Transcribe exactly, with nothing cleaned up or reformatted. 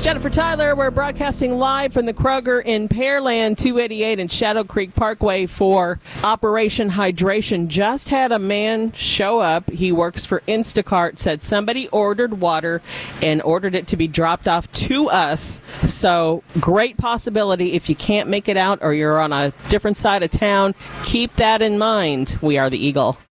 Jennifer Tyler, we're broadcasting live from the Kroger in Pearland, two eighty-eight and Shadow Creek Parkway for Operation Hydration. Just had a man show up. He works for Instacart, said somebody ordered water and ordered it to be dropped off to us. So great possibility if you can't make it out or you're on a different side of town. Keep that in mind. We are the Eagle.